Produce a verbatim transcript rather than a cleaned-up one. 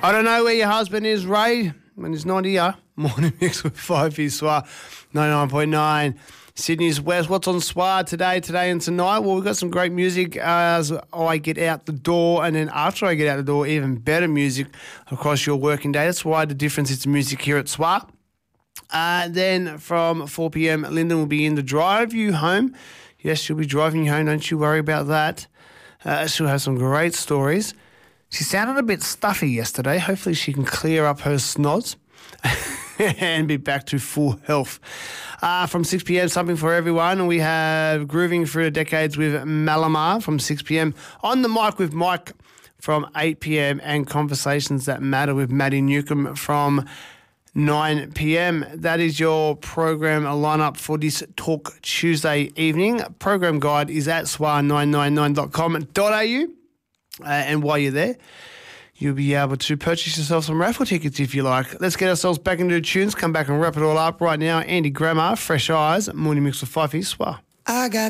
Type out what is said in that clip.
I don't know where your husband is, Ray, when he's not here. Morning mix with five here, S W A ninety-nine point nine. Sydney's West. What's on S W A today, today and tonight? Well, we've got some great music as I get out the door, and then after I get out the door, even better music across your working day. That's why the difference is the music here at S W A. Uh, then from four p.m, Lyndon will be in to drive you home. Yes, she'll be driving you home. Don't you worry about that. Uh, she'll have some great stories. She sounded a bit stuffy yesterday. Hopefully she can clear up her snots and be back to full health. Uh, from six p.m, something for everyone. We have Grooving Through the Decades with Malamar from six p.m. On the Mic with Mike from eight p.m. and Conversations That Matter with Maddie Newcomb from nine p.m. That is your program lineup for this Talk Tuesday evening. Program guide is at S W A nine ninety-nine dot com dot a u. Uh, and while you're there, you'll be able to purchase yourself some raffle tickets if you like. Let's get ourselves back into the tunes, come back and wrap it all up right now. Andy Grammer, Fresh Eyes, Morning Mix with five here, S W A. I got